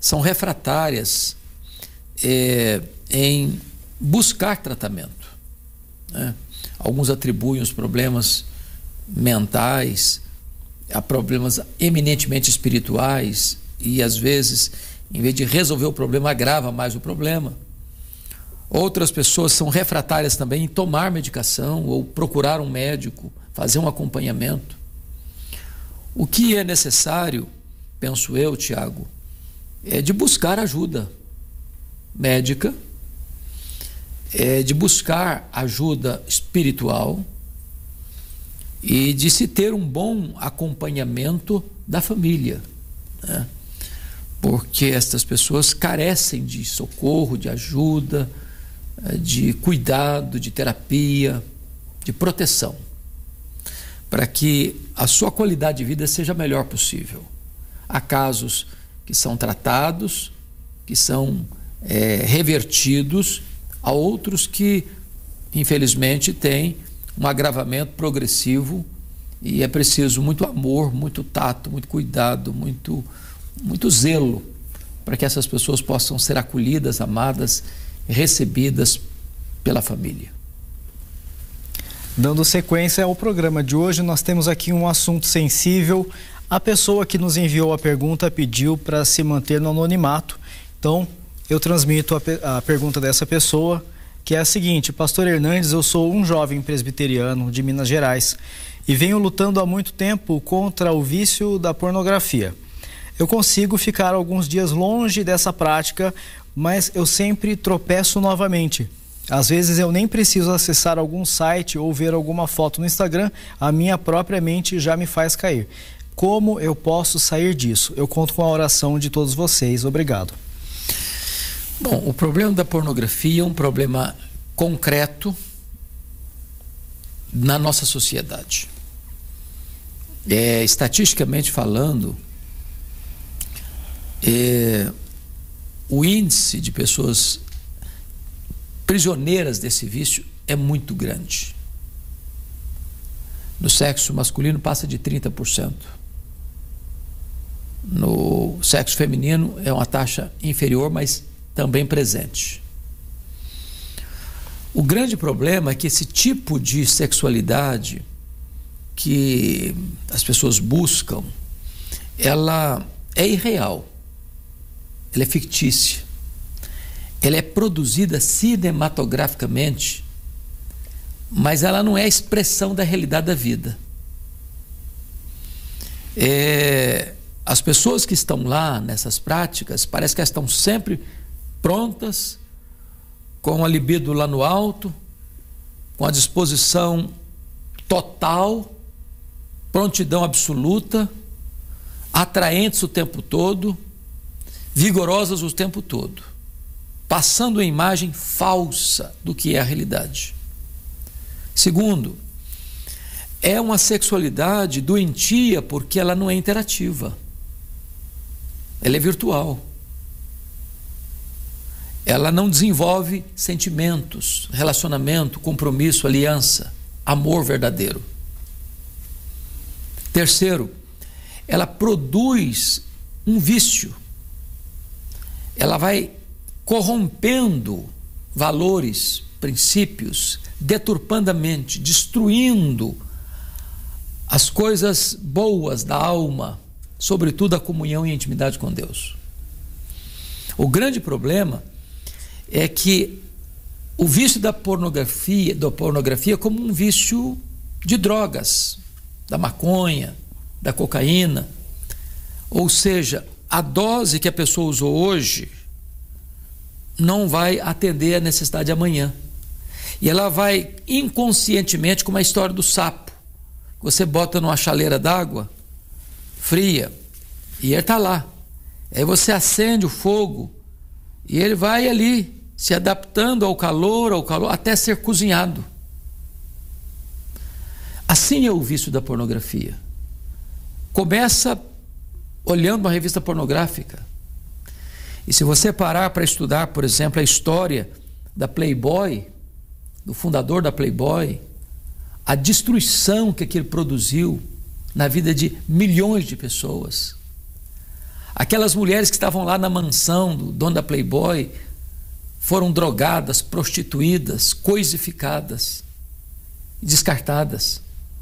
são refratárias em buscar tratamento, né? Alguns atribuem os problemas mentais a problemas eminentemente espirituais e, às vezes, em vez de resolver o problema, agrava mais o problema. Outras pessoas são refratárias também em tomar medicação ou procurar um médico, fazer um acompanhamento. O que é necessário, penso eu, Tiago, é de buscar ajuda médica, de buscar ajuda espiritual e de se ter um bom acompanhamento da família, né? Porque estas pessoas carecem de socorro, de ajuda, de cuidado, de terapia, de proteção, para que a sua qualidade de vida seja a melhor possível. Há casos que são tratados, que são revertidos, há outros que, infelizmente, têm um agravamento progressivo e é preciso muito amor, muito tato, muito cuidado, muito zelo para que essas pessoas possam ser acolhidas, amadas, recebidas pela família. Dando sequência ao programa de hoje, nós temos aqui um assunto sensível. A pessoa que nos enviou a pergunta pediu para se manter no anonimato, então eu transmito a pergunta dessa pessoa, que é a seguinte: Pastor Hernandes, eu sou um jovem presbiteriano de Minas Gerais e venho lutando há muito tempo contra o vício da pornografia. Eu consigo ficar alguns dias longe dessa prática, mas eu sempre tropeço novamente. Às vezes eu nem preciso acessar algum site ou ver alguma foto no Instagram, a minha própria mente já me faz cair. Como eu posso sair disso? Eu conto com a oração de todos vocês. Obrigado. Bom, o problema da pornografia é um problema concreto na nossa sociedade. Estatisticamente falando, o índice de pessoas prisioneiras desse vício é muito grande. No sexo masculino passa de 30%. No sexo feminino é uma taxa inferior, mas também presente. O grande problema é que esse tipo de sexualidade que as pessoas buscam, ela é irreal, ela é fictícia, ela é produzida cinematograficamente, mas ela não é a expressão da realidade da vida. As pessoas que estão lá nessas práticas, parece que elas estão sempre prontas, com a libido lá no alto, com a disposição total, prontidão absoluta, atraentes o tempo todo, vigorosas o tempo todo, passando a imagem falsa do que é a realidade. Segundo, é uma sexualidade doentia porque ela não é interativa, ela é virtual. Ela não desenvolve sentimentos, relacionamento, compromisso, aliança, amor verdadeiro. Terceiro, ela produz um vício. Ela vai corrompendo valores, princípios, deturpando a mente, destruindo as coisas boas da alma, sobretudo a comunhão e a intimidade com Deus. O grande problema é que o vício da pornografia é como um vício de drogas, da maconha, da cocaína. Ou seja, a dose que a pessoa usou hoje não vai atender a necessidade amanhã. E ela vai inconscientemente, como a história do sapo. Você bota numa chaleira d'água fria e ele está lá. Aí você acende o fogo e ele vai ali se adaptando ao calor, até ser cozinhado. Assim é o vício da pornografia. Começa olhando uma revista pornográfica. E se você parar para estudar, por exemplo, a história da Playboy, do fundador da Playboy, a destruição que aquilo produziu na vida de milhões de pessoas, Aquelas mulheres que estavam lá na mansão do dono da Playboy foram drogadas, prostituídas, coisificadas, descartadas.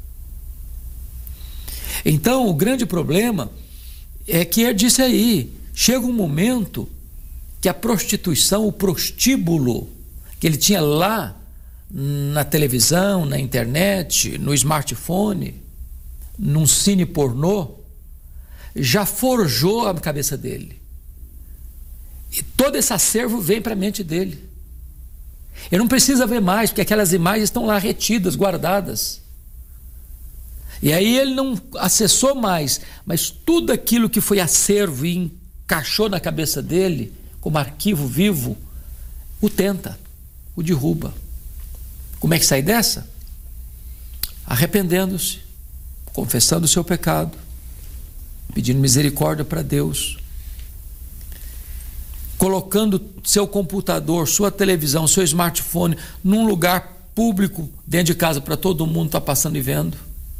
Então, o grande problema é que ele disse aí, chega um momento que a prostituição, o prostíbulo que ele tinha lá na televisão, na internet, no smartphone, num cine pornô, já forjou a cabeça dele. E todo esse acervo vem para a mente dele. Ele não precisa ver mais, porque aquelas imagens estão lá retidas, guardadas. E aí ele não acessou mais, mas tudo aquilo que foi acervo e encaixou na cabeça dele, como arquivo vivo, o tenta, o derruba. Como é que sai dessa? Arrependendo-se, confessando o seu pecado, pedindo misericórdia para Deus, colocando seu computador, sua televisão, seu smartphone num lugar público dentro de casa para todo mundo estar passando e vendo.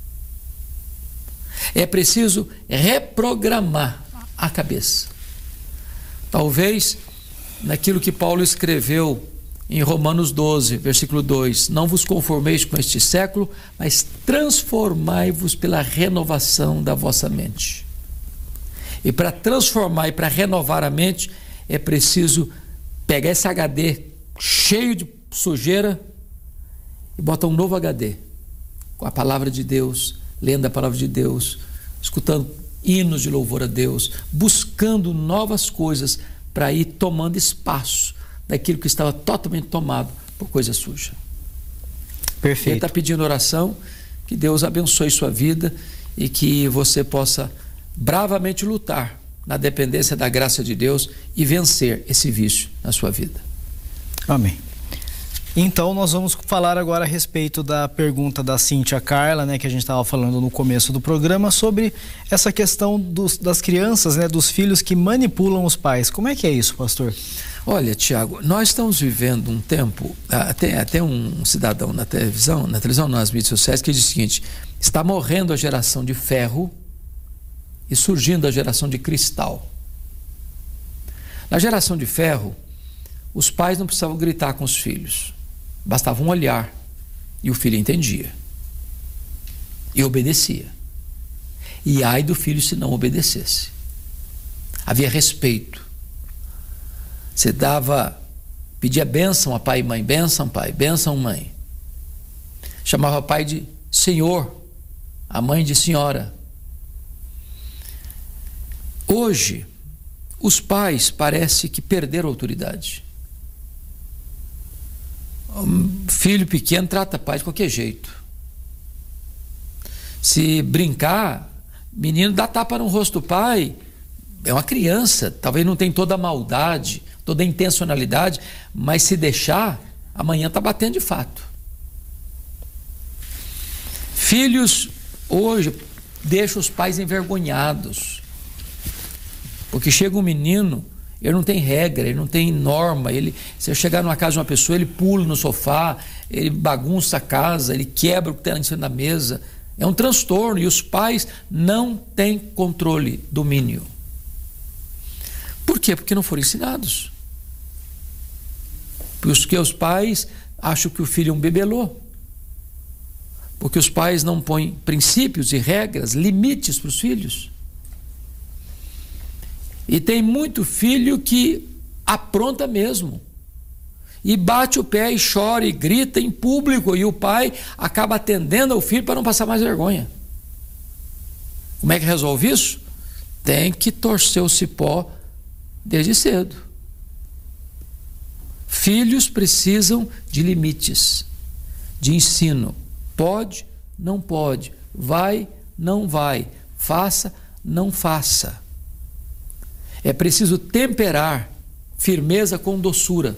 É preciso reprogramar a cabeça. Talvez naquilo que Paulo escreveu em Romanos 12, versículo 2, não vos conformeis com este século, mas transformai-vos pela renovação da vossa mente. E para transformar e para renovar a mente, é preciso pegar esse HD cheio de sujeira e botar um novo HD, com a palavra de Deus, lendo a palavra de Deus, escutando hinos de louvor a Deus, buscando novas coisas para ir tomando espaço daquilo que estava totalmente tomado por coisa suja. Perfeito. Ele está pedindo oração, que Deus abençoe sua vida e que você possa bravamente lutar na dependência da graça de Deus e vencer esse vício na sua vida. Amém. Então nós vamos falar agora a respeito da pergunta da Cíntia Carla, né, que a gente estava falando no começo do programa, sobre essa questão das crianças, né, dos filhos que manipulam os pais. Como é que é isso, pastor? Olha, Tiago, nós estamos vivendo um tempo, até um cidadão na televisão, nas mídias sociais, que diz o seguinte: está morrendo a geração de ferro e surgindo a geração de cristal. Na geração de ferro, os pais não precisavam gritar com os filhos, bastava um olhar e o filho entendia e obedecia. E ai do filho se não obedecesse. Havia respeito. Você pedia bênção a pai e mãe, bênção pai, bênção mãe. Chamava pai de senhor, a mãe de senhora. Hoje, os pais parece que perderam a autoridade. Um filho pequeno trata pai de qualquer jeito. Se brincar, menino dá tapa no rosto do pai, é uma criança, talvez não tenha toda a maldade, toda a intencionalidade, mas se deixar, amanhã está batendo de fato. Filhos hoje deixam os pais envergonhados, porque chega um menino, ele não tem regra, ele não tem norma, se eu chegar numa casa de uma pessoa, ele pula no sofá, ele bagunça a casa, ele quebra o que está em cima da mesa. É um transtorno e os pais não têm controle, domínio. Por quê? Porque não foram ensinados. Porque os pais acham que o filho é um bebelô. Porque os pais não põem princípios e regras, limites para os filhos. E tem muito filho que apronta mesmo. E bate o pé e chora e grita em público. E o pai acaba atendendo ao filho para não passar mais vergonha. Como é que resolve isso? Tem que torcer o cipó desde cedo. Filhos precisam de limites, de ensino. Pode, não pode. Vai, não vai. Faça, não faça. É preciso temperar firmeza com doçura.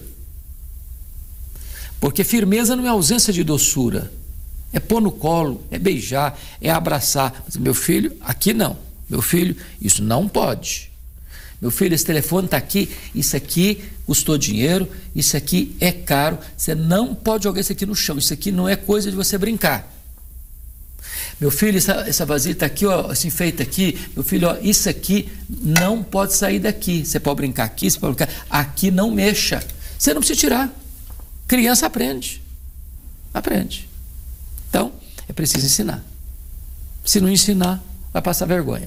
Porque firmeza não é ausência de doçura. É pôr no colo, é beijar, é abraçar. Mas, meu filho, aqui não. Meu filho, isso não pode. Meu filho, esse telefone está aqui, isso aqui custou dinheiro, isso aqui é caro, você não pode jogar isso aqui no chão, isso aqui não é coisa de você brincar. Meu filho, essa vasilha está aqui, ó, assim feita aqui. Meu filho, ó, isso aqui não pode sair daqui. Você pode brincar aqui, você pode brincar aqui, não mexa. Você não precisa tirar. Criança aprende. Aprende. Então, é preciso ensinar. Se não ensinar, vai passar vergonha.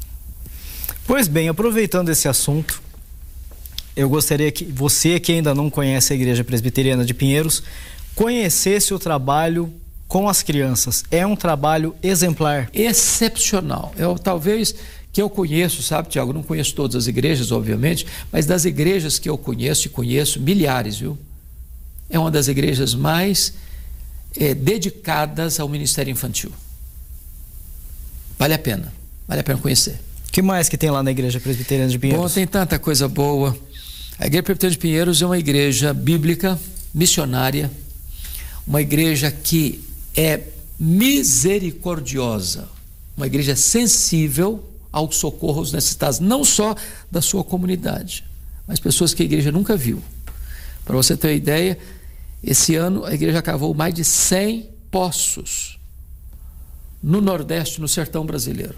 Pois bem, aproveitando esse assunto, eu gostaria que você, que ainda não conhece a Igreja Presbiteriana de Pinheiros, conhecesse o trabalho com as crianças. É um trabalho exemplar. Excepcional. Talvez que eu conheço, sabe, Tiago, não conheço todas as igrejas, obviamente, mas das igrejas que eu conheço, e conheço milhares, viu? É uma das igrejas mais dedicadas ao ministério infantil. Vale a pena conhecer. O que mais que tem lá na Igreja Presbiteriana de Pinheiros? Bom, tem tanta coisa boa. A Igreja Presbiteriana de Pinheiros é uma igreja bíblica, missionária, uma igreja que é misericordiosa, uma igreja sensível ao socorro aos necessitados, não só da sua comunidade, mas pessoas que a igreja nunca viu. Para você ter uma ideia, esse ano a igreja cavou mais de 100 poços no Nordeste, no sertão brasileiro.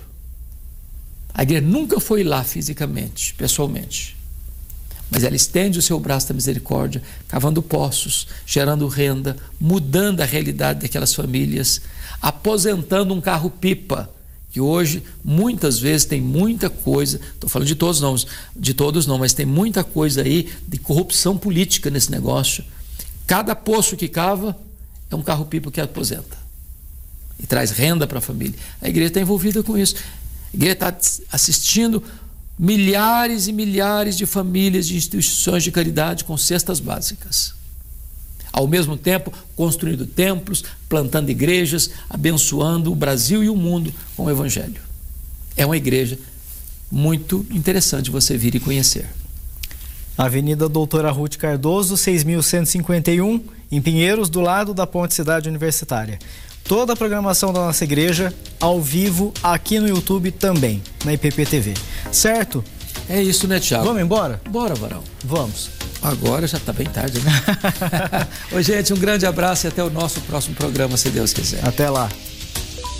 A igreja nunca foi lá fisicamente, pessoalmente, mas ela estende o seu braço da misericórdia, cavando poços, gerando renda, mudando a realidade daquelas famílias, aposentando um carro-pipa, que hoje, muitas vezes, tem muita coisa, estou falando de todos não, mas tem muita coisa aí de corrupção política nesse negócio. Cada poço que cava é um carro-pipa que aposenta e traz renda para a família. A igreja está envolvida com isso. A igreja está assistindo milhares e milhares de famílias de instituições de caridade com cestas básicas. Ao mesmo tempo, construindo templos, plantando igrejas, abençoando o Brasil e o mundo com o Evangelho. É uma igreja muito interessante você vir e conhecer. Avenida Doutora Ruth Cardoso, 6.151, em Pinheiros, do lado da Ponte Cidade Universitária. Toda a programação da nossa igreja ao vivo aqui no YouTube também, na IPP-TV. Certo? É isso, né, Thiago? Vamos embora? Bora, Varão. Vamos. Agora já está bem tarde, né? Ô, gente, um grande abraço e até o nosso próximo programa, se Deus quiser. Até lá.